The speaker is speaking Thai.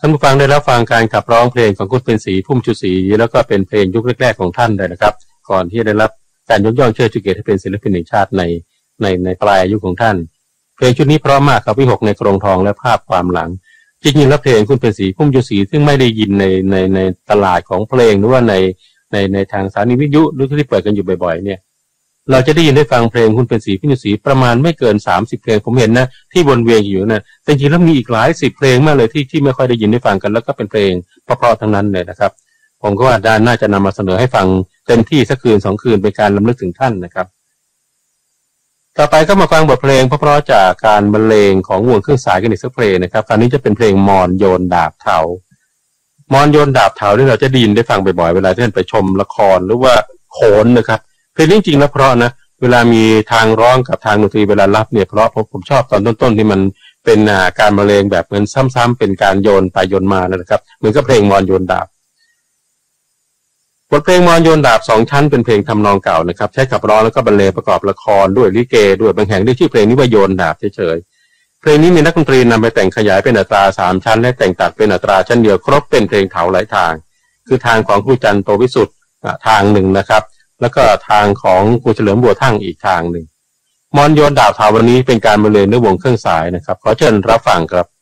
านผู้ฟังได้รับฟังการขับร้องเพลงของคุณเป็นศรีพุ่มชูศรีแล้วก็เป็นเพลงยุคแรกๆของท่านเลยนะครับก่อนที่จะได้รับการยกย่องเชิดชูเกียรติให้เป็นศิลปินแห่งชาติในปลายอายุของท่านเพลงชุดนี้เพราะมากครับวิหกในกรงทองและภาพความหลังจริงๆแล้วเพลงคุณเป็นศรีพุ่มชูศรีซึ่งไม่ได้ยินในตลาดของเพลงหรือว่าในทางสถานีวิทยุหรือที่เปิดกันอยู่บ่อยๆเนี่ยเราจะได้ยินได้ฟังเพลงคุณเป็นศรีพุ่มชูศรีประมาณไม่เกิน30เพลงผมเห็นนะที่วนเวียนอยู่นะแต่จริงๆแล้วมีอีกหลาย10เพลงมากเลยที่ไม่ค่อยได้ยินได้ฟังกันแล้วก็เป็นเพลงเพราะๆทั้งนั้นเลยนะครับผมก็ว่าน่าจะนำมาเสนอให้ฟังเต็มที่สักคืน2คืนเป็นการรำลึกถึงท่านนะครับต่อไปก็มาฟังบทเพลงเพราะๆจากการบรรเลงของวงเครื่องสายกันอีกสักเพลงนะครับคราวนี้จะเป็นเพลงมอนโยนดาบเถามอนโยนดาบเถาที่เราจะได้ยินได้ฟังบ่อยๆเวลาที่ท่านไปชมละครหรือว่าโขนนะครับเพลงจริงๆแล้วเพราะนะเวลามีทางร้องกับทางดนตรีเวลารับเนี่ยเพราะผมชอบตอนต้นๆที่มันเป็นการบรรเลงแบบเหมือนซ้ำๆเป็นการโยนไปโยนมานะครับเหมือนกับเพลงมอนโยนดาบบทเพลงมอนโยนดาบ2ชั้นเป็นเพลงทำนองเก่านะครับใช้ขับร้องแล้วก็บรรเลงประกอบละครด้วยลิเกด้วยบางแห่งเรียกชื่อเพลงนี้ว่าโยนดาบเฉยๆเพลงนี้มีนักดนตรีนำไปแต่งขยายเป็นอัตรา3ชั้นและแต่งตัดเป็นอัตราชั้นเดียวครบเป็นเพลงเถาหลายทางคือทางของครูจันทร์โตวิสุทธิ์ทางหนึ่งนะครับแล้วก็ทางของครูเฉลิมบัวทั่งอีกทางหนึ่งมอนโยนดาบเถาวันนี้เป็นการบรรเลงด้วยวงเครื่องสายนะครับขอเชิญรับฟังครับ